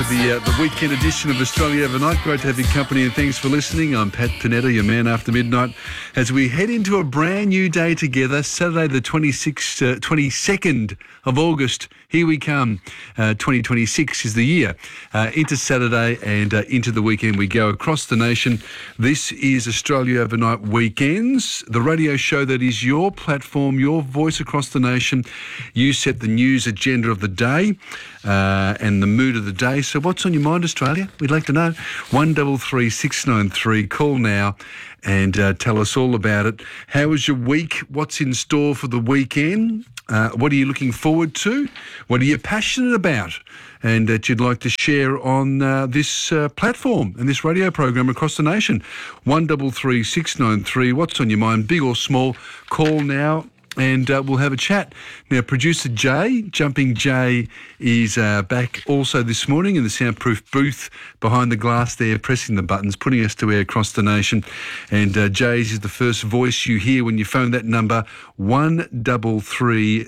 The weekend edition of Australia Overnight. Great to have your company and thanks for listening. I'm Pat Panetta, your man after midnight, as we head into a brand new day together. Saturday the 22nd of August. Here we come. 2026 is the year. Into Saturday and into the weekend we go across the nation. This is Australia Overnight Weekends, the radio show that is your platform, your voice across the nation. You set the news agenda of the day and the mood of the day. So what's on your mind, Australia? We'd like to know. 133 693. Call now and tell us all about it. How was your week? What's in store for the weekend? What are you looking forward to? What are you passionate about? And that you'd like to share on this platform and this radio program across the nation. 133 693. What's on your mind, big or small? Call now. And we'll have a chat. Now, producer Jay, Jumping Jay, is back also this morning in the soundproof booth behind the glass there, pressing the buttons, putting us to air across the nation. And Jay's is the first voice you hear when you phone that number, 133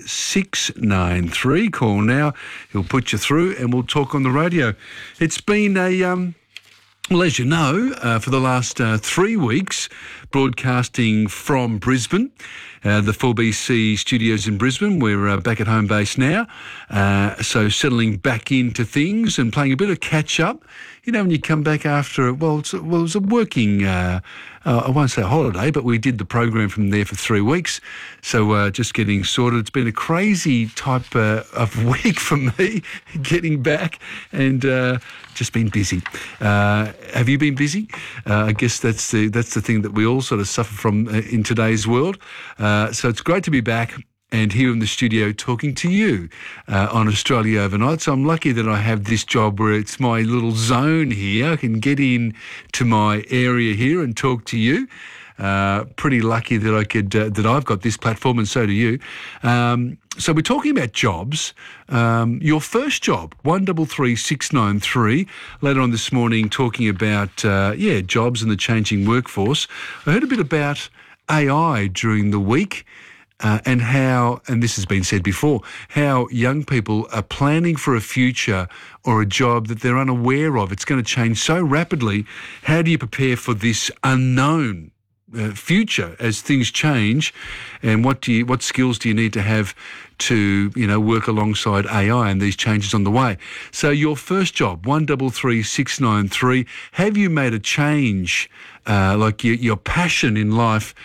693. Call now. He'll put you through and we'll talk on the radio. It's been a... Well, as you know, for the last 3 weeks, broadcasting from Brisbane, the 4BC studios in Brisbane. We're back at home base now, so settling back into things and playing a bit of catch-up. You know, when you come back after, it was a working, I won't say a holiday, but we did the program from there for 3 weeks. So just getting sorted. It's been a crazy type of week for me, getting back and just been busy. Have you been busy? I guess that's the thing that we all sort of suffer from in today's world. So it's great to be back and here in the studio talking to you on Australia Overnight. So I'm lucky that I have this job where it's my little zone here. I can get in to my area here and talk to you. Pretty lucky that I could that I've got this platform, and so do you. So we're talking about jobs. Your first job, 133 693. Later on this morning, talking about jobs and the changing workforce. I heard a bit about AI during the week. And how, and this has been said before, how young people are planning for a future or a job that they're unaware of. It's going to change so rapidly. How do you prepare for this unknown future as things change? And what skills do you need to have to, work alongside AI and these changes on the way? So your first job, 133 693. Have you made a change, like your passion in life?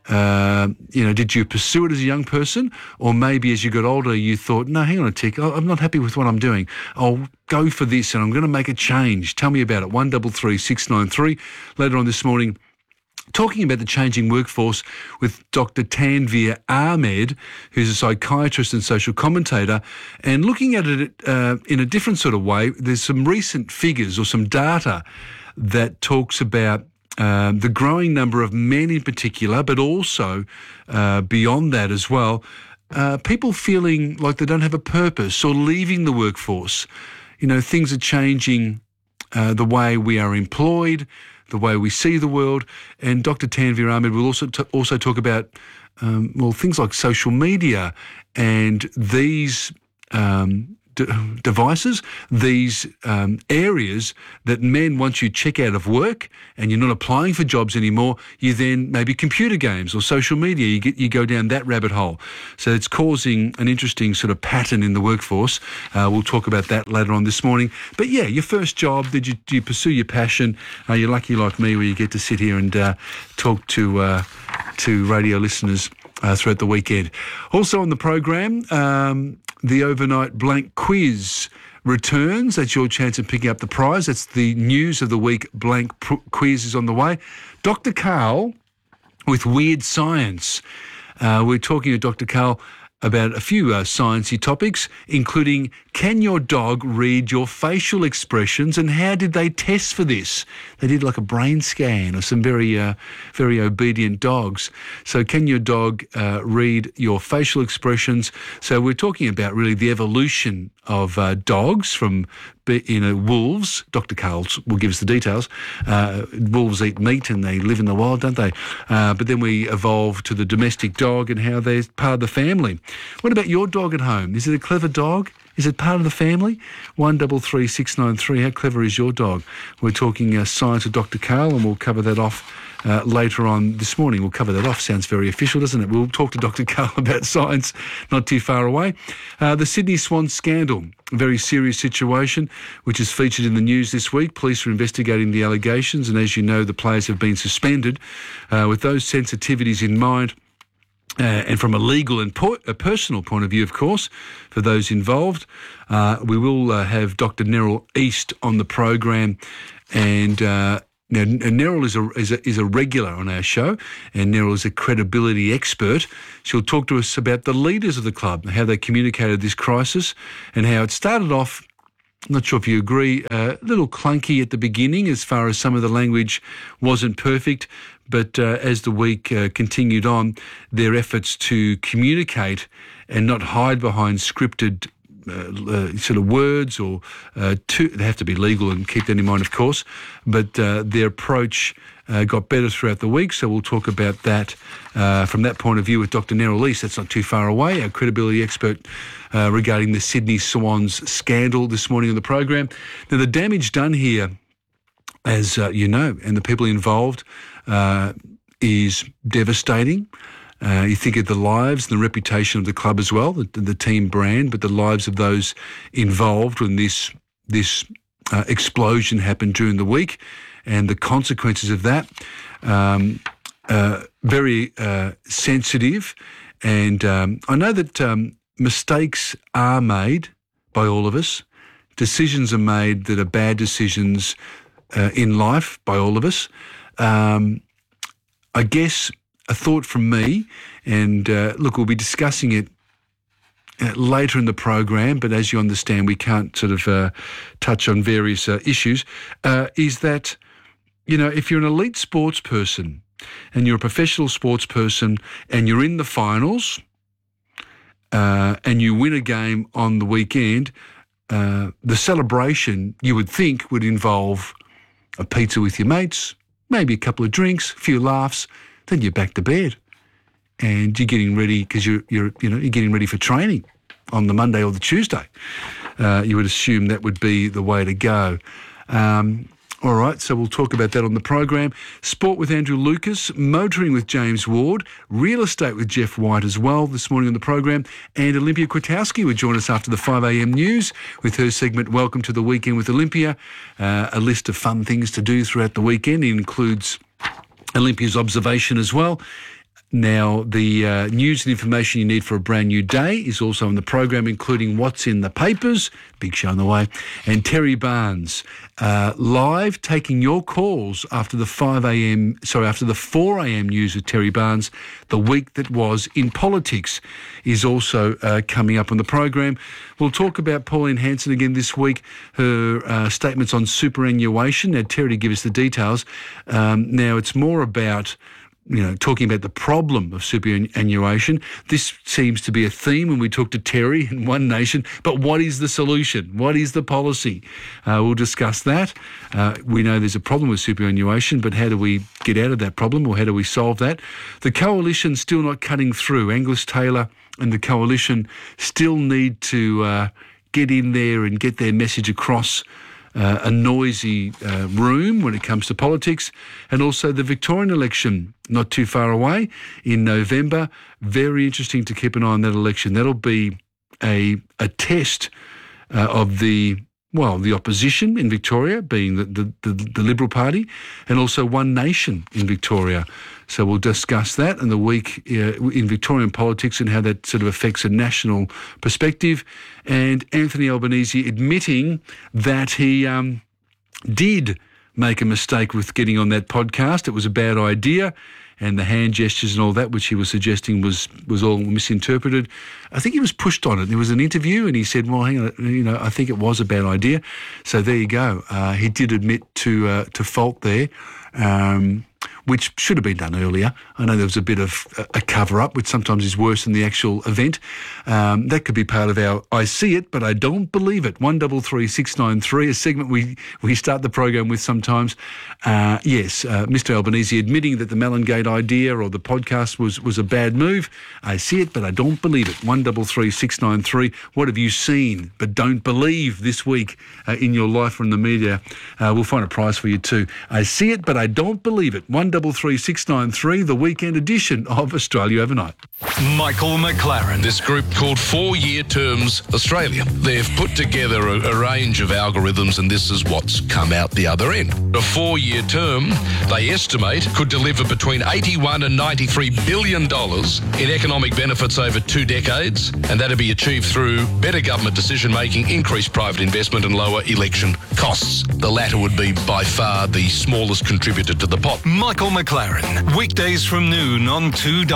Did you pursue it as a young person, or maybe as you got older you thought, no, hang on a tick, I'm not happy with what I'm doing. I'll go for this and I'm going to make a change. Tell me about it. 133 693. Later on this morning, talking about the changing workforce with Dr. Tanveer Ahmed, who's a psychiatrist and social commentator, and looking at it in a different sort of way. There's some recent figures or some data that talks about the growing number of men in particular, but also beyond that as well, people feeling like they don't have a purpose or leaving the workforce. Things are changing the way we are employed, the way we see the world. And Dr. Tanveer Ahmed will also talk about, things like social media and these devices, these areas that men, once you check out of work and you're not applying for jobs anymore, you then maybe computer games or social media, you go down that rabbit hole. So it's causing an interesting sort of pattern in the workforce. We'll talk about that later on this morning. But yeah, your first job, do you pursue your passion? Are you lucky like me where you get to sit here and talk to radio listeners throughout the weekend? Also on the program, the overnight blank quiz returns. That's your chance of picking up the prize. That's the news of the week. Blank quiz is on the way. Dr. Carl with Weird Science. We're talking to Dr. Carl about a few sciencey topics, including, can your dog read your facial expressions, and how did they test for this? They did like a brain scan of some very obedient dogs. So can your dog read your facial expressions? So we're talking about really the evolution of dogs from wolves. Dr. Carl will give us the details. Wolves eat meat and they live in the wild, don't they? But then we evolved to the domestic dog and how they're part of the family. What about your dog at home? Is it a clever dog? Is it part of the family? 133693. How clever is your dog? We're talking science with Dr. Karl, and we'll cover that off later on this morning. We'll cover that off. Sounds very official, doesn't it? We'll talk to Dr. Karl about science not too far away. The Sydney Swans scandal, a very serious situation, which is featured in the news this week. Police are investigating the allegations, and as you know, the players have been suspended. With those sensitivities in mind, and from a legal and a personal point of view, of course, for those involved, we will have Dr. Neril East on the program, and now Neril is a regular on our show, and Neril is a credibility expert. She'll talk to us about the leaders of the club, how they communicated this crisis, and how it started off. I'm not sure if you agree, a little clunky at the beginning as far as some of the language wasn't perfect, but as the week continued on, their efforts to communicate and not hide behind scripted sort of words, or they have to be legal and keep that in mind, of course, but their approach got better throughout the week, so we'll talk about that from that point of view with Dr. Neril East. That's not too far away, our credibility expert regarding the Sydney Swans scandal this morning on the program. Now, the damage done here, as you know, and the people involved, is devastating. You think of the lives and the reputation of the club as well, the team brand, but the lives of those involved when this explosion happened during the week, and the consequences of that. Very sensitive, and I know that mistakes are made by all of us. Decisions are made that are bad decisions in life by all of us. I guess a thought from me, and look, we'll be discussing it later in the program, but as you understand, we can't sort of touch on various issues, is that, you know, if you're an elite sports person and you're a professional sports person and you're in the finals and you win a game on the weekend, the celebration, you would think, would involve a pizza with your mates, maybe a couple of drinks, a few laughs, then you're back to bed, and you're getting ready because you're getting ready for training on the Monday or the Tuesday. You would assume that would be the way to go. All right, so we'll talk about that on the program. Sport with Andrew Lucas, motoring with James Ward, real estate with Jeff White as well this morning on the program, and Olympia Kwiatkowski would join us after the 5 a.m. news with her segment Welcome to the Weekend with Olympia, a list of fun things to do throughout the weekend. It includes Olympia's observation as well. Now, the news and information you need for a brand new day is also on the program, including what's in the papers, big show on the way, and Terry Barnes live taking your calls after the 4 a.m. news with Terry Barnes. The week that was in politics is also coming up on the program. We'll talk about Pauline Hanson again this week, her statements on superannuation. Now, Terry to give us the details. Now, it's more about talking about the problem of superannuation. This seems to be a theme when we talk to Terry in One Nation. But what is the solution? What is the policy? We'll discuss that. We know there's a problem with superannuation, but how do we get out of that problem, or how do we solve that? The coalition's still not cutting through. Angus Taylor and the coalition still need to get in there and get their message across. A noisy room when it comes to politics, and also the Victorian election not too far away in November. Very interesting to keep an eye on that election. That'll be a test of the opposition in Victoria, being the Liberal Party, and also One Nation in Victoria. So we'll discuss that and the week in Victorian politics and how that sort of affects a national perspective. And Anthony Albanese admitting that he did make a mistake with getting on that podcast. It was a bad idea, and the hand gestures and all that, which he was suggesting was all misinterpreted. I think he was pushed on it. There was an interview and he said, well, hang on, I think it was a bad idea. So there you go. He did admit to fault there. which should have been done earlier. I know there was a bit of a cover-up, which sometimes is worse than the actual event. That could be part of our I See It, but I Don't Believe It. 133693, a segment we start the program with sometimes. Yes, Mr Albanese admitting that the Mellongate idea or the podcast was a bad move. I see it, but I don't believe it. 133693. What have you seen but don't believe this week in your life or in the media? We'll find a prize for you too. I see it, but I don't believe it. 133693, the weekend edition of Australia Overnight. Michael McLaren. This group called 4 Year Terms Australia. They've put together a range of algorithms, and this is what's come out the other end. A 4-year term, they estimate, could deliver between $81 and $93 billion in economic benefits over 2 decades, and that'll be achieved through better government decision-making, increased private investment and lower election costs. The latter would be by far the smallest contributor to the pot. Michael McLaren. Weekdays from noon on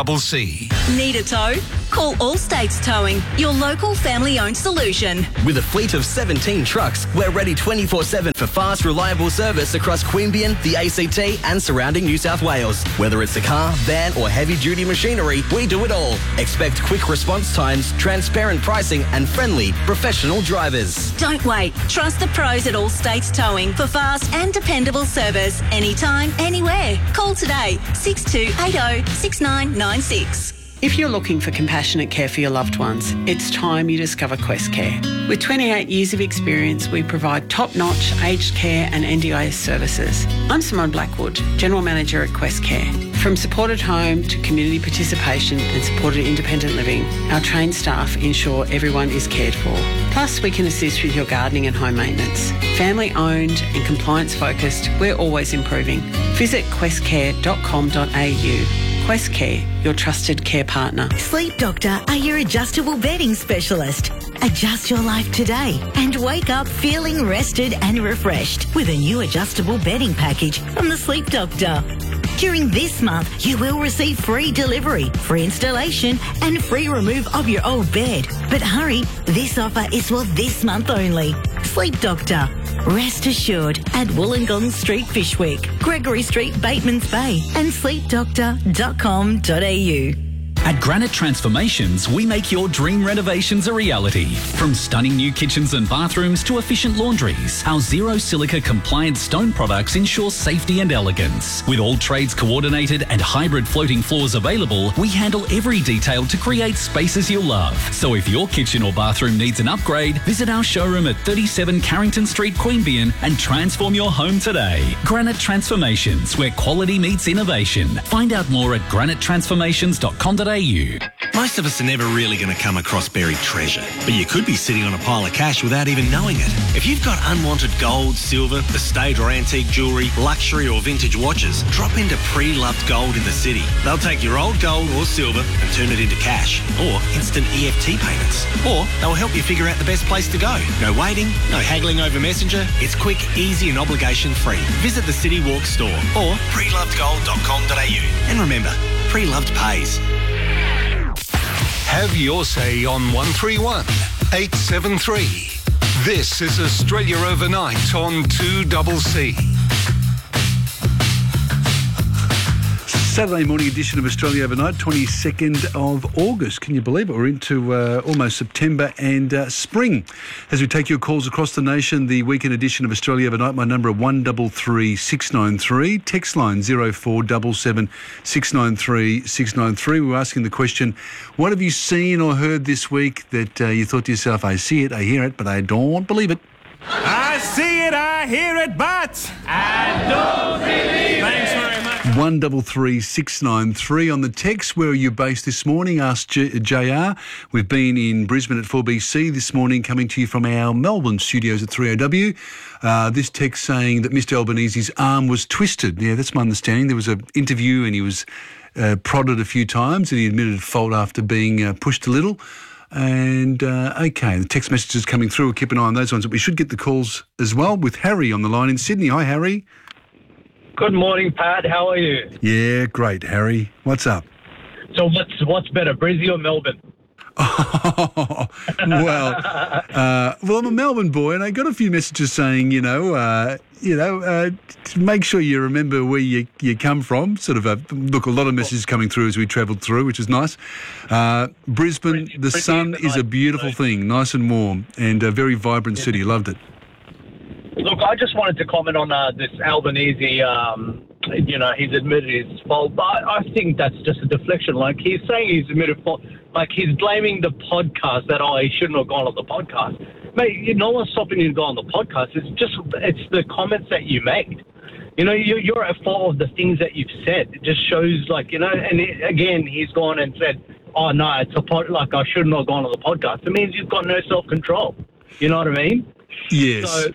2CC. Need a tow? Call All States Towing, your local family-owned solution. With a fleet of 17 trucks, we're ready 24/7 for fast, reliable service across Queanbeyan, the ACT and surrounding New South Wales. Whether it's a car, van or heavy-duty machinery, we do it all. Expect quick response times, transparent pricing and friendly, professional drivers. Don't wait. Trust the pros at All States Towing for fast and dependable service. Anytime, anywhere. Call today, 6280 6996. If you're looking for compassionate care for your loved ones, it's time you discover Quest Care. With 28 years of experience, we provide top-notch aged care and NDIS services. I'm Simone Blackwood, General Manager at Quest Care. From supported home to community participation and supported independent living, our trained staff ensure everyone is cared for. Plus, we can assist with your gardening and home maintenance. Family-owned and compliance-focused, we're always improving. Visit questcare.com.au. Quest Care, your trusted care partner. Sleep Doctor are your adjustable bedding specialist. Adjust your life today and wake up feeling rested and refreshed with a new adjustable bedding package from the Sleep Doctor. During this month, you will receive free delivery, free installation and free remove of your old bed. But hurry, this offer is for this month only. Sleep Doctor. Rest assured at Wollongong Street, Fishwick, Gregory Street, Batemans Bay and sleepdoctor.com.au. At Granite Transformations, we make your dream renovations a reality. From stunning new kitchens and bathrooms to efficient laundries, our zero silica compliant stone products ensure safety and elegance. With all trades coordinated and hybrid floating floors available, we handle every detail to create spaces you'll love. So if your kitchen or bathroom needs an upgrade, visit our showroom at 37 Carrington Street, Queanbeyan and transform your home today. Granite Transformations, where quality meets innovation. Find out more at granitetransformations.com.au. Most of us are never really going to come across buried treasure, but you could be sitting on a pile of cash without even knowing it. If you've got unwanted gold, silver, estate or antique jewellery, luxury or vintage watches, drop into Pre-Loved Gold in the city. They'll take your old gold or silver and turn it into cash or instant EFT payments. Or they'll help you figure out the best place to go. No waiting, no haggling over Messenger. It's quick, easy and obligation free. Visit the City Walk store or prelovedgold.com.au. And remember, Pre-Loved pays. Have your say on 131 873. This is Australia Overnight on 2CC. Saturday morning edition of Australia Overnight, 22nd of August. Can you believe it? We're into almost September and spring. As we take your calls across the nation, the weekend edition of Australia Overnight, my number 133693, text line 0477 693 693. We're asking the question, what have you seen or heard this week that you thought to yourself, I see it, I hear it, but I don't believe it? I see it, I hear it, but I don't believe it. Thanks very much. 133693 on the text. Where are you based this morning? Ask JR. We've been in Brisbane at 4BC this morning, coming to you from our Melbourne studios at 3OW. This text saying that Mr Albanese's arm was twisted. Yeah, that's my understanding. There was an interview and he was prodded a few times and he admitted fault after being pushed a little. And, okay, the text messages coming through. We'll keep an eye on those ones. But we should get the calls as well with Harry on the line in Sydney. Hi, Harry. Good morning, Pat. How are you? Yeah, great, Harry. What's up? So what's better, Brisbane or Melbourne? Well, I'm a Melbourne boy, and I got a few messages saying, make sure you remember where you come from. Sort of a lot of messages coming through as we travelled through, which is nice. Brisbane, the sun is a beautiful thing, nice and warm, and a very vibrant city. Loved it. Look, I just wanted to comment on this Albanese. He's admitted his fault, but I think that's just a deflection. Like, he's saying he's admitted fault. Like, he's blaming the podcast that, he shouldn't have gone on the podcast. Mate, no one's stopping you to go on the podcast. It's the comments that you made. You're at fault of the things that you've said. It just shows, again, he's gone and said, oh, no, it's I shouldn't have gone on the podcast. It means you've got no self-control. You know what I mean? Yes. So,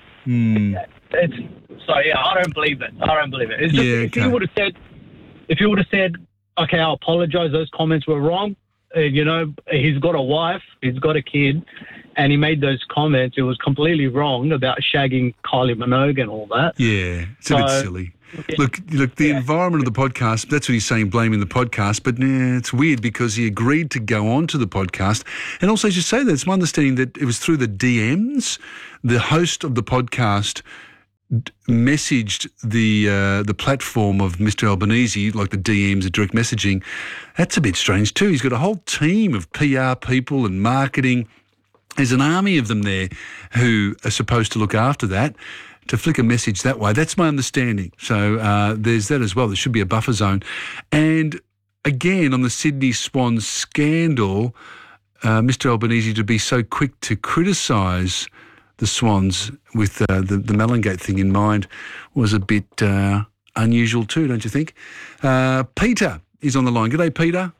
I don't believe it. It's just, if he would have said, okay, I apologise, those comments were wrong. He's got a wife, he's got a kid, and he made those comments. It was completely wrong about shagging Kylie Minogue and all that. Yeah, it's a bit silly. Look, the environment of the podcast, that's what he's saying, blaming the podcast, but it's weird because he agreed to go on to the podcast. And also, as you say that, it's my understanding that it was through the DMs. The host of the podcast messaged the platform of Mr. Albanese, like the DMs, the direct messaging. That's a bit strange too. He's got a whole team of PR people and marketing. There's an army of them there who are supposed to look after that. To flick a message that way, that's my understanding. So there's that as well. There should be a buffer zone. And again, on the Sydney Swans scandal, Mr. Albanese to be so quick to criticise the Swans with the Mellongate thing in mind was a bit unusual too, don't you think? Peter is on the line. G'day, Peter.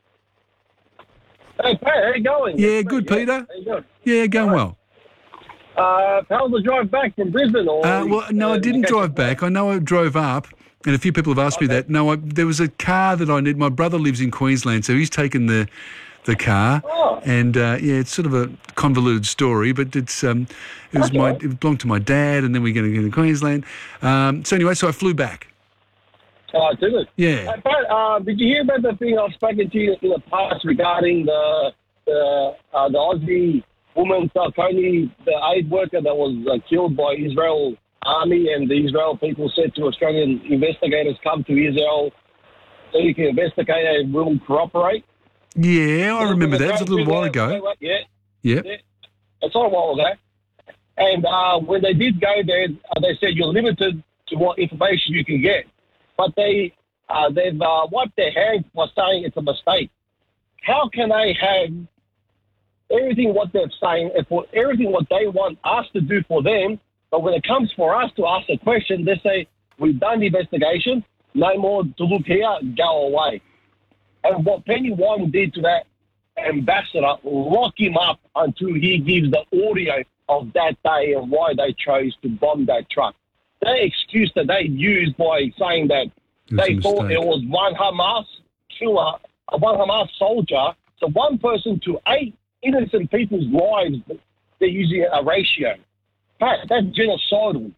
Hey, Pat, how you going? Yeah, good, Peter. How you going? Yeah, going well. How's the drive back from Brisbane? I didn't drive back. I know I drove up, and a few people have asked me that. No, there was a car that I need. My brother lives in Queensland, so he's taken the car. Oh. And it's sort of a convoluted story, but it belonged to my dad, and then we're going to go to Queensland. So I flew back. Oh, did it? Yeah. Pat, did you hear about the thing I've spoken to you in the past regarding the Aussie woman, Sarkoni, the aid worker that was killed by Israel army, and the Israel people said to Australian investigators, come to Israel so you can investigate and we'll cooperate? Yeah, I remember that. It was a little while ago. Yeah. Yep. Yeah. It's not a while ago. And when they did go there, they said you're limited to what information you can get. But they've wiped their hands by saying it's a mistake. How can they have everything what they're saying and for everything what they want us to do for them, but when it comes for us to ask a question, they say, we've done the investigation, no more to look here, go away. And what Penny Wong did to that ambassador, lock him up until he gives the audio of that day and why they chose to bomb that truck. The excuse that they used by saying that they thought it was one Hamas killer, one Hamas soldier, so one person to 8 innocent people's lives, they're using a ratio. Pat, that's genocidal.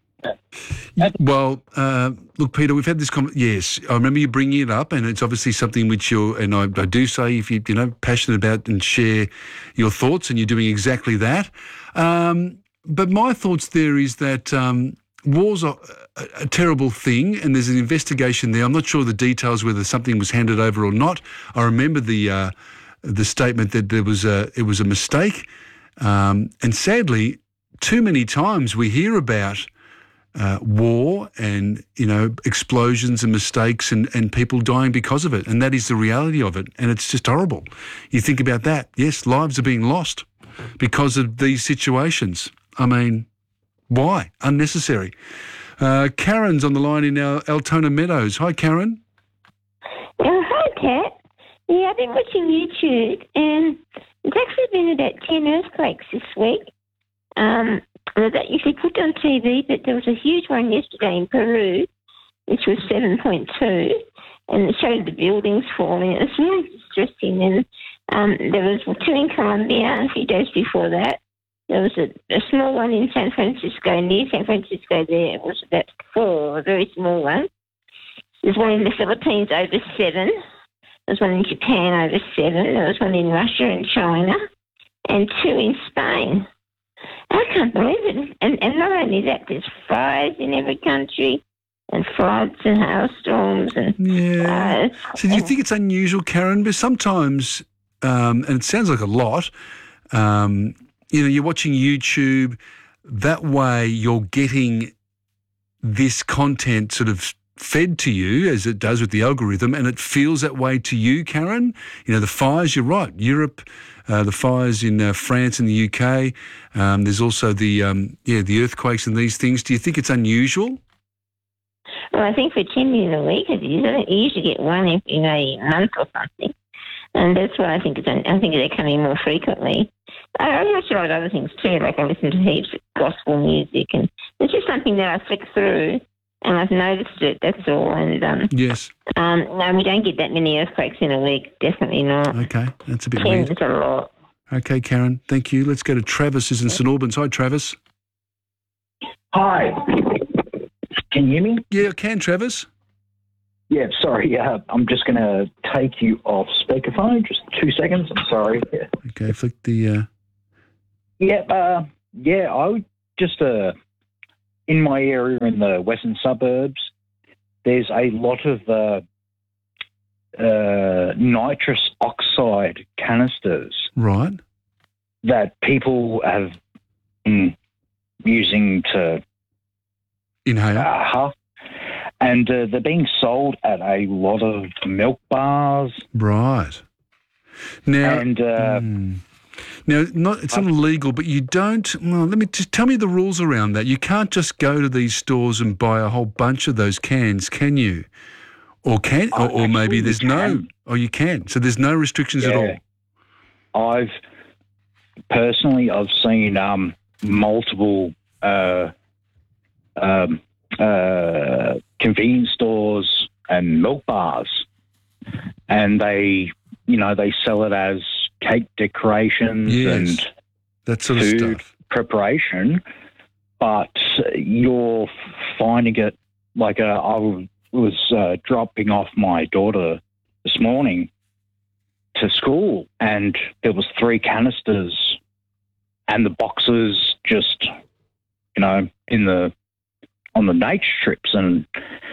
Look, Peter, we've had this yes, I remember you bringing it up, and it's obviously something which I do say if you're passionate about and share your thoughts, and you're doing exactly that. But my thoughts there is that war's a terrible thing, and there's an investigation there. I'm not sure the details whether something was handed over or not. I remember the statement that it was a mistake, and sadly, too many times we hear about war and explosions and mistakes and people dying because of it, and that is the reality of it, and it's just horrible. You think about that. Yes, lives are being lost because of these situations. I mean, why? Unnecessary. Karen's on the line in Altona Meadows. Hi, Karen. Hi, Pat. Yeah, I've been watching YouTube, and there's actually been about 10 earthquakes this week. That usually put on TV, but there was a huge one yesterday in Peru, which was 7.2, and it showed the buildings falling. It was really distressing. And there was 2 in Colombia a few days before that. There was a small one in San Francisco, near San Francisco there. It was about 4, a very small one. There's one in the Philippines over 7. There was one in Japan over 7. There was one in Russia and China, and 2 in Spain. I can't believe it. And not only that, there's fires in every country, and floods and hailstorms. And So do you think it's unusual, Karen? Because sometimes, and it sounds like a lot, you're watching YouTube. That way, you're getting this content sort of fed to you, as it does with the algorithm, and it feels that way to you, Karen. The fires, you're right, Europe, the fires in France and the UK. There's also the earthquakes and these things. Do you think it's unusual? Well, I think for 10 minutes a week it is. I think you usually get one every month or something. And that's why I think they're coming more frequently. I watch a lot of other things too, like I listen to heaps of gospel music, and it's just something that I flick through and I've noticed it, that's all. And yes. No, we don't get that many earthquakes in a week, definitely not. Okay, that's a bit 10 weird. is a lot. Okay, Karen, thank you. Let's go to Travis, who's in St Albans. Hi, Travis. Hi. Can you hear me? Yeah, I can, Travis. Yeah, sorry. I'm just going to take you off speakerphone. Just 2 seconds. I'm sorry. Okay, flick the... I would just... in my area in the western suburbs, there's a lot of nitrous oxide canisters. Right. That people have been using to... inhale. And they're being sold at a lot of milk bars. Right. Now, and it's not illegal, but you don't. Well, tell me the rules around that. You can't just go to these stores and buy a whole bunch of those cans, can you? Or or maybe there's no. Oh, you can. So there's no restrictions at all. I've seen multiple convenience stores and milk bars, and they sell it as cake decorations and that sort of food stuff. Preparation, but you're finding it like I was dropping off my daughter this morning to school, and there was 3 canisters, and the boxes just on the nature strips, and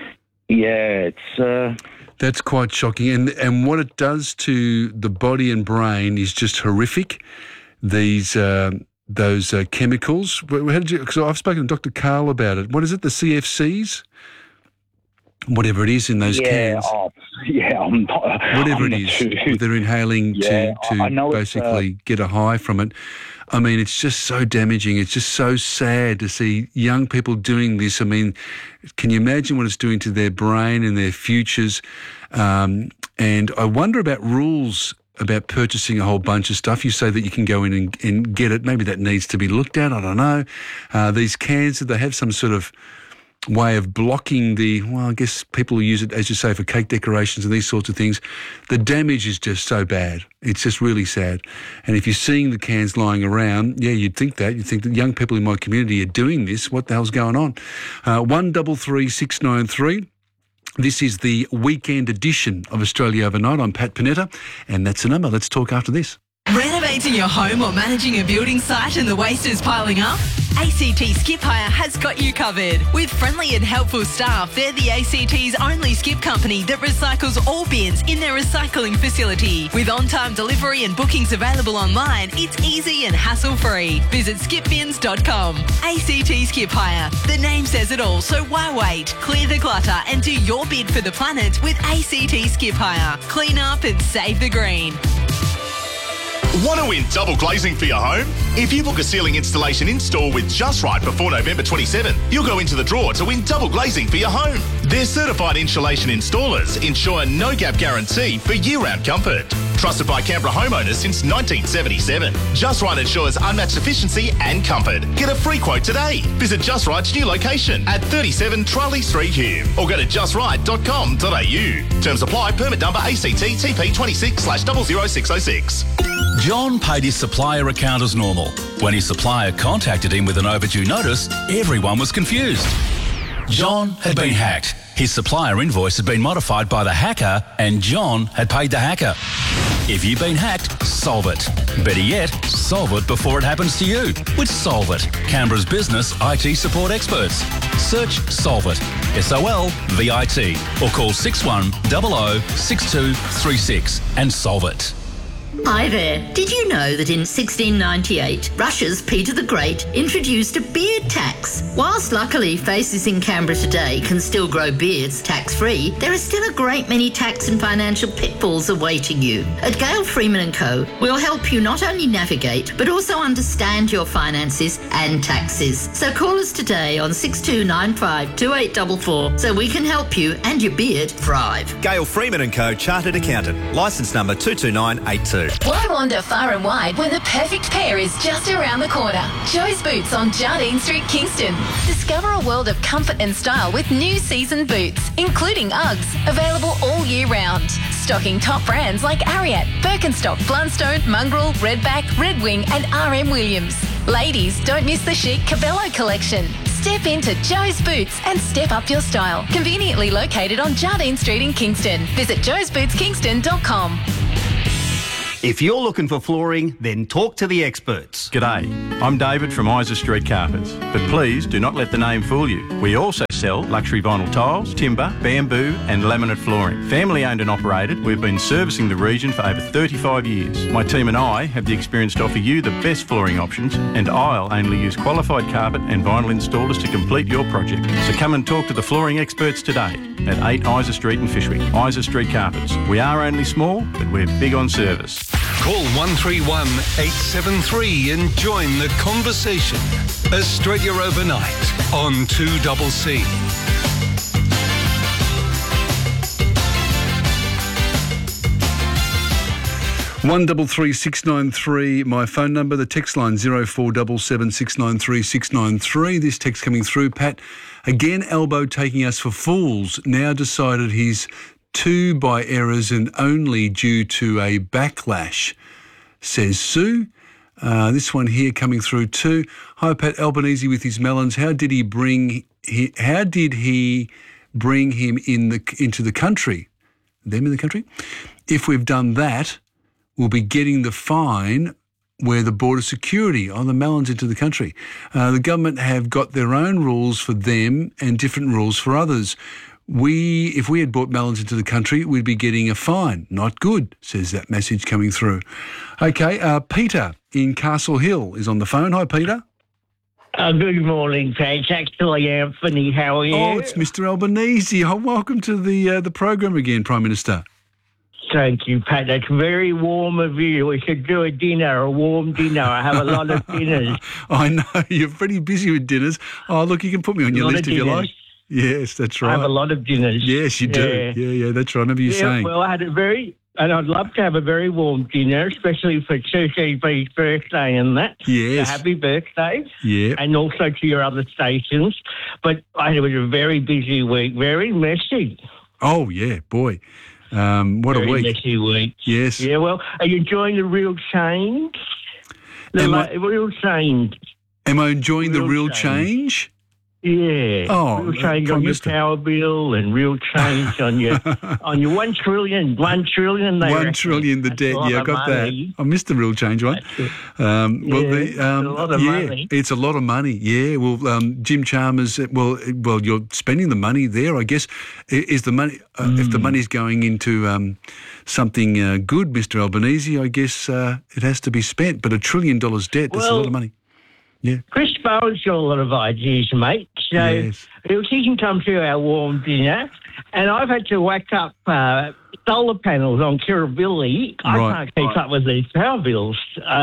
it's that's quite shocking, and what it does to the body and brain is just horrific. Those chemicals. Because I've spoken to Dr. Carl about it. What is it? The CFCs, whatever it is in those cans. I'm not. Whatever it is, they're inhaling to basically get a high from it. I mean, it's just so damaging. It's just so sad to see young people doing this. I mean, can you imagine what it's doing to their brain and their futures? And I wonder about rules about purchasing a whole bunch of stuff. You say that you can go in and get it. Maybe that needs to be looked at. I don't know. These cans, they have some sort of way of blocking I guess people use it, as you say, for cake decorations and these sorts of things. The damage is just so bad. It's just really sad. And if you're seeing the cans lying around, you'd think that. You'd think that young people in my community are doing this. What the hell's going on? 133693. This is the weekend edition of Australia Overnight. I'm Pat Panetta, and that's the number. Let's talk after this. Renovating your home or managing a building site and the waste is piling up? ACT Skip Hire has got you covered. With friendly and helpful staff, they're the ACT's only skip company that recycles all bins in their recycling facility. With on-time delivery and bookings available online, it's easy and hassle-free. Visit skipbins.com. ACT Skip Hire. The name says it all, so why wait? Clear the clutter and do your bid for the planet with ACT Skip Hire. Clean up and save the green. Want to win double glazing for your home? If you book a ceiling installation in-store with Just Right before November 27, you'll go into the draw to win double glazing for your home. Their certified insulation installers ensure no-gap guarantee for year-round comfort. Trusted by Canberra homeowners since 1977. Just Right ensures unmatched efficiency and comfort. Get a free quote today. Visit Just Right's new location at 37 Charlie Street, Hume, or go to justright.com.au. Terms apply. Permit number ACT TP 26/00606. John paid his supplier account as normal. When his supplier contacted him with an overdue notice, everyone was confused. John had been hacked. His supplier invoice had been modified by the hacker and John had paid the hacker. If you've been hacked, solve it. Better yet, solve it before it happens to you with Solve It, Canberra's business IT support experts. Search Solve It, SOLVIT, or call 6100 6236 and solve it. Hi there. Did you know that in 1698, Russia's Peter the Great introduced a beard tax? Whilst luckily faces in Canberra today can still grow beards tax-free, there are still a great many tax and financial pitfalls awaiting you. At Gale Freeman & Co, we'll help you not only navigate, but also understand your finances and taxes. So call us today on 6295 2844 so we can help you and your beard thrive. Gale Freeman & Co, Chartered Accountant, licence number 22982. Why wander far and wide when the perfect pair is just around the corner? Joe's Boots on Jardine Street, Kingston. Discover a world of comfort and style with new season boots, including Uggs, available all year round. Stocking top brands like Ariat, Birkenstock, Blundstone, Mongrel, Redback, Red Wing and RM Williams. Ladies, don't miss the chic Cabello collection. Step into Joe's Boots and step up your style. Conveniently located on Jardine Street in Kingston. Visit joesbootskingston.com. If you're looking for flooring, then talk to the experts. G'day, I'm David from Isa Street Carpets, but please do not let the name fool you. We also sell luxury vinyl tiles, timber, bamboo and laminate flooring. Family owned and operated, we've been servicing the region for over 35 years. My team and I have the experience to offer you the best flooring options, and I'll only use qualified carpet and vinyl installers to complete your project. So come and talk to the flooring experts today at 8 Isa Street in Fishwick. Isa Street Carpets. We are only small, but we're big on service. Call 131 873 and join the conversation. Australia Overnight on 2CC. 133693, my phone number. The text line 0477 693 693. This text coming through, Pat. Again, Albo taking us for fools. Now decided he's 2 by errors and only due to a backlash, says Sue. This one here coming through too. Hi, Pat. Albanese with his melons. How did he bring him into the country? Them in the country? If we've done that, we'll be getting the fine where the border security on the melons into the country. The government have got their own rules for them and different rules for others. If we had brought melons into the country, we'd be getting a fine. Not good, says that message coming through. Okay, Peter in Castle Hill is on the phone. Hi, Peter. Good morning, Pat. It's actually Anthony. How are you? Oh, it's Mr. Albanese. Oh, welcome to the program again, Prime Minister. Thank you, Pat. That's very warm of you. We should do a warm dinner. I have a lot of dinners. I know. You're pretty busy with dinners. Oh, look, you can put me on your list if you like. Yes, that's right. I have a lot of dinners. Yes, you do. Yeah, that's right. I remember you saying. Well, I had and I'd love to have a very warm dinner, especially for CCB's birthday and that. Yes. So happy birthday. Yeah. And also to your other stations. But it was a very busy week, very messy. Oh, yeah, boy. What a week. Very messy week. Yes. Yeah, well, are you enjoying the real change? Real change. Am I enjoying the real change? Yeah. Oh, real change on your power bill and real change on your $1 trillion. $1 trillion. $1 trillion the debt. Yeah, I got that. I missed the real change one. It's a lot of money. It's a lot of money. Yeah. Well, Jim Chalmers. Well, you're spending the money there. I guess is the money. If the money's going into something good, Mr. Albanese, I guess it has to be spent. But $1 trillion debt. That's a lot of money. Yeah. Chris Bowen's got a lot of ideas, mate. So yes. He can come to our warm dinner. And I've had to whack up solar panels on Kirribilli. I can't keep up with these power bills.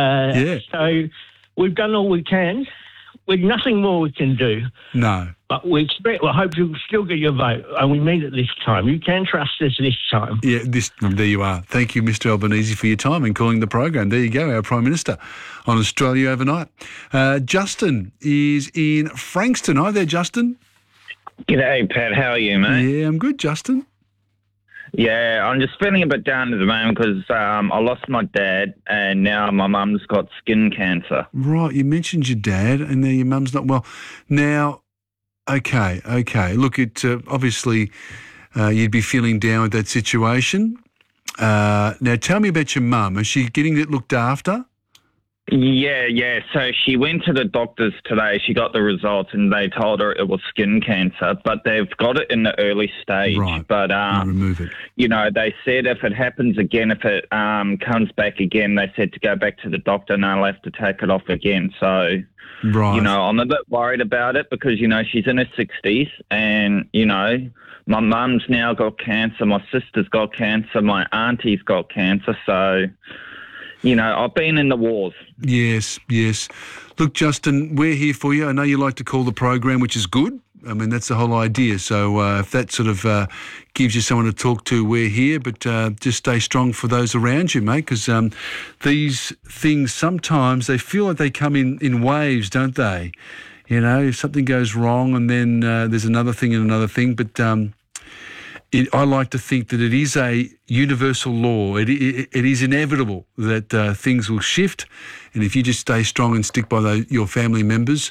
So we've done all we can. With nothing more we can do. No. But we hope you'll still get your vote, and we mean it this time. You can trust us this time. Yeah, there you are. Thank you, Mr. Albanese, for your time and calling the program. There you go, our Prime Minister on Australia Overnight. Justin is in Frankston. Hi there, Justin. G'day, Pat. How are you, mate? Yeah, I'm good, Justin. Yeah, I'm just feeling a bit down at the moment because I lost my dad and now my mum's got skin cancer. Right, you mentioned your dad and now your mum's not well. Now, Okay. Look, it obviously you'd be feeling down with that situation. Now, tell me about your mum. Is she getting it looked after? Yeah. So she went to the doctors today. She got the results and they told her it was skin cancer, but they've got it in the early stage. Right. But, remove it. They said if it happens again, if it comes back again, they said to go back to the doctor and they'll have to take it off again. So, right. I'm a bit worried about it because, she's in her 60s and, my mum's now got cancer, my sister's got cancer, my auntie's got cancer, so... I've been in the wars. Yes. Look, Justin, we're here for you. I know you like to call the program, which is good. I mean, that's the whole idea. So if that sort of gives you someone to talk to, we're here. But just stay strong for those around you, mate, because these things sometimes they feel like they come in waves, don't they? If something goes wrong and then there's another thing and another thing. But I like to think that it is a universal law. It is inevitable that things will shift, and if you just stay strong and stick by your family members,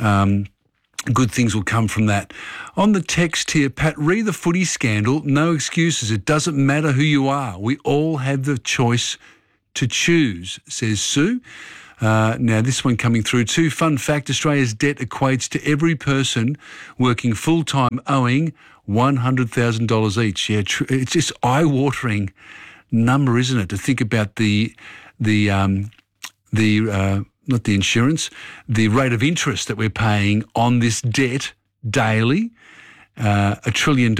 good things will come from that. On the text here, Pat, read the footy scandal. No excuses. It doesn't matter who you are. We all have the choice to choose, says Sue. Now, this one coming through too. Fun fact, Australia's debt equates to every person working full-time owing $100,000 each. Yeah, it's just eye-watering number, isn't it? To think about the not the insurance, the rate of interest that we're paying on this debt daily, $1 trillion.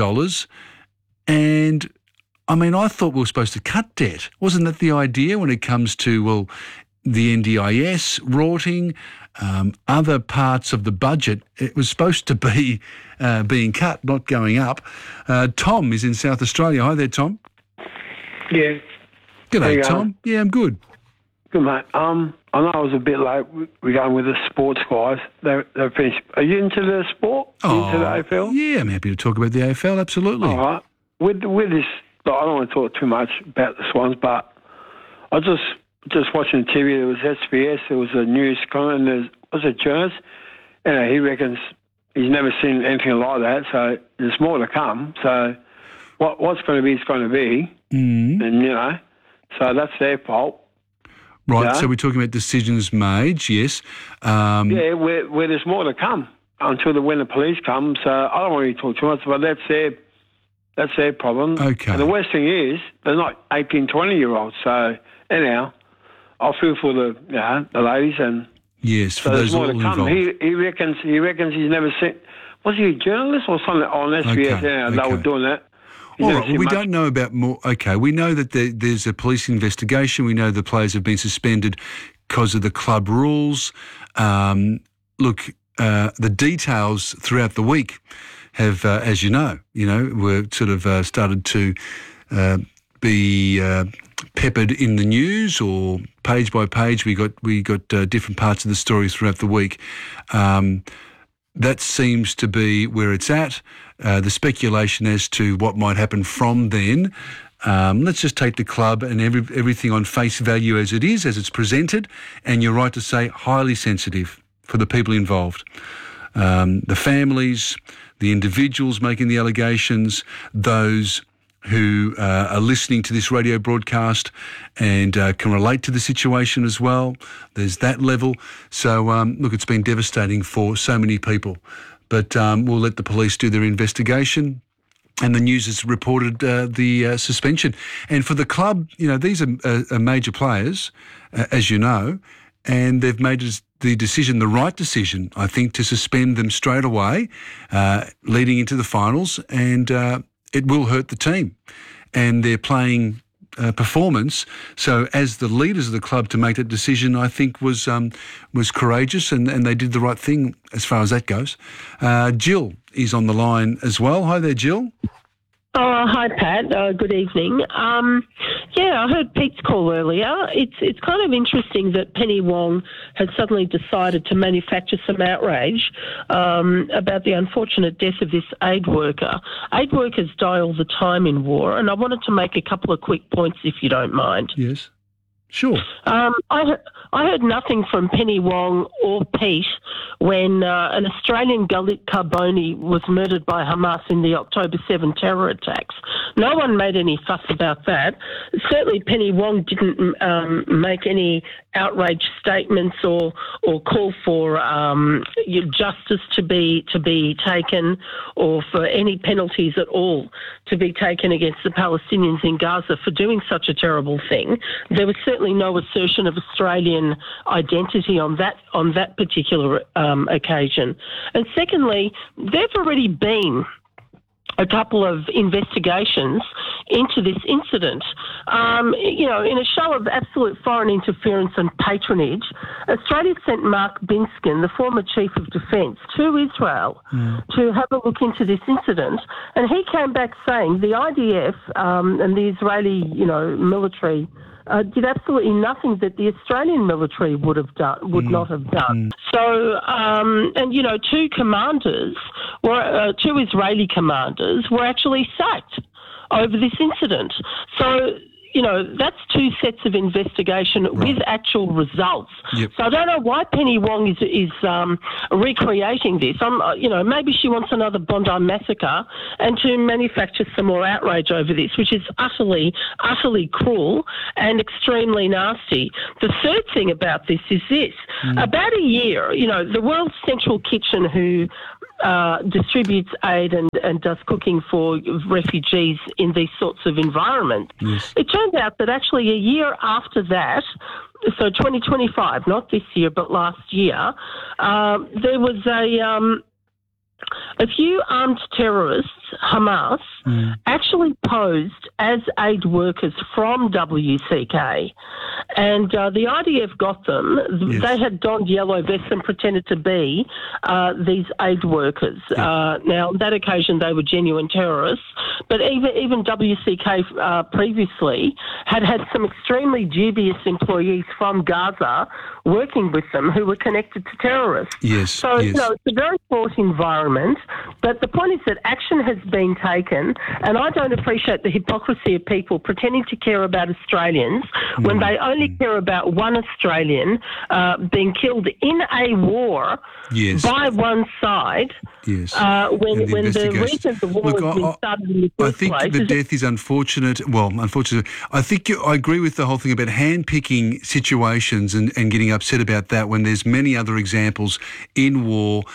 And I mean, I thought we were supposed to cut debt. Wasn't that the idea when it comes to, the NDIS, rorting, other parts of the budget? It was supposed to be being cut, not going up. Tom is in South Australia. Hi there, Tom. Yeah. G'day, Tom. Yeah, I'm good. Good, mate. I know I was a bit late. We're going with the sports guys. They're finished. Are you into the sport? Into the AFL? Yeah, I'm happy to talk about the AFL, absolutely. All right. With this, I don't want to talk too much about the Swans, but I just watching TV, there was SBS, there was a news comment, and was it Jones? He reckons he's never seen anything like that, so there's more to come. So what's going to be is going to be. And, so that's their fault. Right, so we're talking about decisions made, yes. Yeah, where there's more to come until when the police come. So I don't want to talk too much, but that's their problem. Okay. And the worst thing is they're not 18, 20-year-olds. So anyhow, I feel for the ladies and yes, for so those there's more all to come. involved. He reckons he's never seen. Was he a journalist or something on SBS? Okay, They were doing that. All right, well, we don't know about more. Okay, we know that there's a police investigation. We know the players have been suspended because of the club rules. Look, the details throughout the week have, as you know, were sort of started to be peppered in the news, or page by page. We got different parts of the story throughout the week. That seems to be where it's at. The speculation as to what might happen from then. Let's just take the club and everything on face value as it is, as it's presented. And you're right to say highly sensitive for the people involved. The families, the individuals making the allegations, those who are listening to this radio broadcast and can relate to the situation as well. There's that level. So, look, it's been devastating for so many people. But we'll let the police do their investigation. And the news has reported the suspension. And for the club, these are major players, as you know, and they've made the decision, the right decision, I think, to suspend them straight away, leading into the finals. And it will hurt the team and their playing performance. So as the leaders of the club to make that decision, I think was courageous and they did the right thing as far as that goes. Jill is on the line as well. Hi there, Jill. Oh, hi, Pat. Good evening. I heard Pete's call earlier. It's kind of interesting that Penny Wong has suddenly decided to manufacture some outrage about the unfortunate death of this aid worker. Aid workers die all the time in war, and I wanted to make a couple of quick points, if you don't mind. Yes, Sure. I heard nothing from Penny Wong or Pete when an Australian Galit Carboni was murdered by Hamas in the October 7 terror attacks. No one made any fuss about that. Certainly Penny Wong didn't make any outrage statements or call for justice to be taken or for any penalties at all to be taken against the Palestinians in Gaza for doing such a terrible thing. There was certainly no assertion of Australian identity on that particular occasion. And secondly, there've already been a couple of investigations into this incident. In a show of absolute foreign interference and patronage, Australia sent Mark Binskin, the former Chief of Defence, to Israel to have a look into this incident, and he came back saying the IDF and the Israeli, military did absolutely nothing that the Australian military would not have done. So, two commanders, two Israeli commanders, were actually sacked over this incident. So, that's two sets of investigation with actual results. Yep. So I don't know why Penny Wong is recreating this. Maybe she wants another Bondi massacre and to manufacture some more outrage over this, which is utterly, utterly cruel and extremely nasty. The third thing about this is this. About a year, the World Central Kitchen, who distributes aid and does cooking for refugees in these sorts of environments. Yes. It turned out that actually a year after that, so 2025, not this year but last year, there was a few armed terrorists, Hamas, actually posed as aid workers from WCK. And the IDF got them. Yes. They had donned yellow vests and pretended to be these aid workers. Now, on that occasion, they were genuine terrorists. But even WCK previously had some extremely dubious employees from Gaza working with them who were connected to terrorists. Yes. So, it's a very fraught environment. But the point is that action has been taken, and I don't appreciate the hypocrisy of people pretending to care about Australians when they only care about one Australian being killed in a war by one side. Yes. When the reason the war has been started in the first place. I think the death is unfortunate. Well, unfortunately, I think I agree with the whole thing about handpicking situations and getting upset about that when there's many other examples in war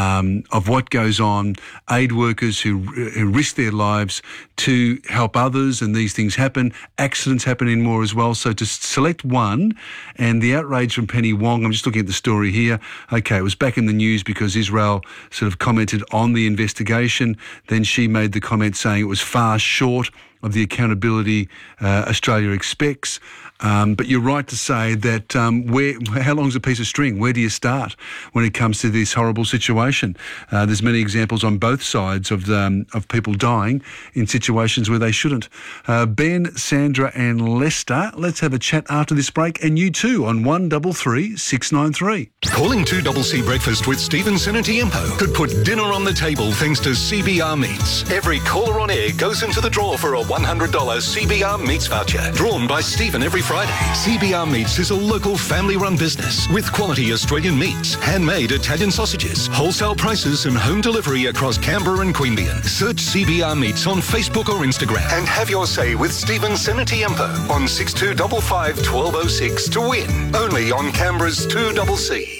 of what goes on, aid workers who risk their lives to help others, and these things happen. Accidents happen in war as well. So to select one, and the outrage from Penny Wong, I'm just looking at the story here. Okay, it was back in the news because Israel sort of commented on the investigation. Then she made the comment saying it was far short of the accountability Australia expects. But you're right to say that how long's a piece of string? Where do you start when it comes to this horrible situation? There's many examples on both sides of people dying in situations where they shouldn't. Ben, Sandra and Lester, let's have a chat after this break, and you too on 133 693. Calling 2CC Breakfast with Stephenson and Tiempo could put dinner on the table thanks to CBR Meats. Every caller on air goes into the draw for a $100 CBR Meats voucher, drawn by Stephen every Friday. CBR Meats is a local family-run business with quality Australian meats, handmade Italian sausages, wholesale prices and home delivery across Canberra and Queanbeyan. Search CBR Meats on Facebook or Instagram and have your say with Stephen Senatiempo on 6255 1206 to win. Only on Canberra's 2CC.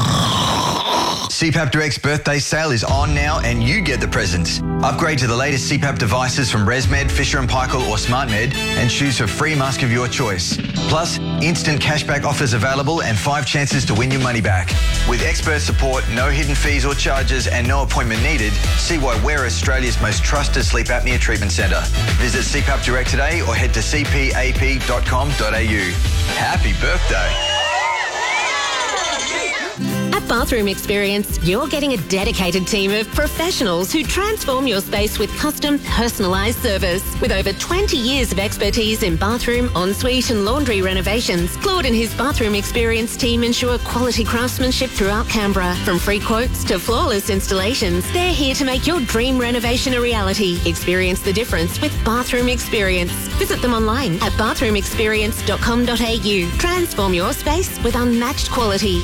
CPAP Direct's birthday sale is on now and you get the presents. Upgrade to the latest CPAP devices from ResMed, Fisher & Paykel or SmartMed and choose a free mask of your choice. Plus, instant cashback offers available and 5 chances to win your money back. With expert support, no hidden fees or charges and no appointment needed, see why we're Australia's most trusted sleep apnea treatment centre. Visit CPAP Direct today or head to cpap.com.au. Happy birthday! At Bathroom Experience, you're getting a dedicated team of professionals who transform your space with custom, personalised service. With over 20 years of expertise in bathroom, ensuite and laundry renovations, Claude and his Bathroom Experience team ensure quality craftsmanship throughout Canberra. From free quotes to flawless installations, they're here to make your dream renovation a reality. Experience the difference with Bathroom Experience. Visit them online at bathroomexperience.com.au. Transform your space with unmatched quality.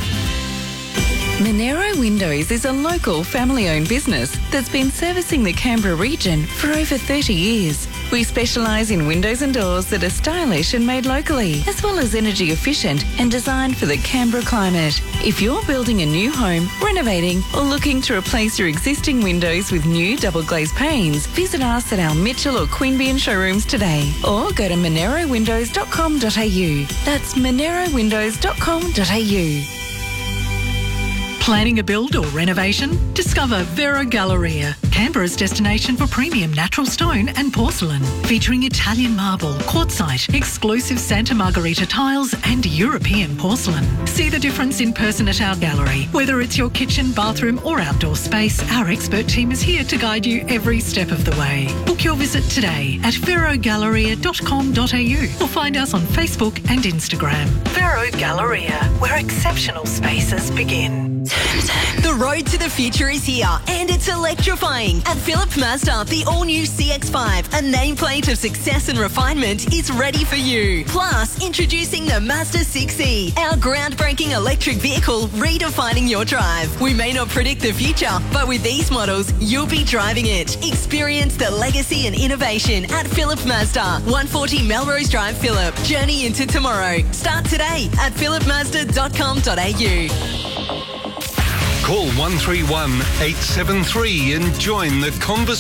Monero Windows is a local family-owned business that's been servicing the Canberra region for over 30 years. We specialise in windows and doors that are stylish and made locally, as well as energy efficient and designed for the Canberra climate. If you're building a new home, renovating or looking to replace your existing windows with new double glazed panes, visit us at our Mitchell or Queanbeyan showrooms today or go to monerowindows.com.au. That's monerowindows.com.au. Planning a build or renovation? Discover Vero Galleria, Canberra's destination for premium natural stone and porcelain, featuring Italian marble, quartzite, exclusive Santa Margherita tiles and European porcelain. See the difference in person at our gallery. Whether it's your kitchen, bathroom or outdoor space, our expert team is here to guide you every step of the way. Book your visit today at verogalleria.com.au or find us on Facebook and Instagram. Vero Galleria, where exceptional spaces begin. The road to the future is here and it's electrifying. At Phillip Mazda, the all-new CX-5, a nameplate of success and refinement, is ready for you. Plus, introducing the Mazda 6e, our groundbreaking electric vehicle redefining your drive. We may not predict the future, but with these models, you'll be driving it. Experience the legacy and innovation at Phillip Mazda, 140 Melrose Drive, Phillip. Journey into tomorrow. Start today at phillipmazda.com.au. Call 131 873 and join the conversation.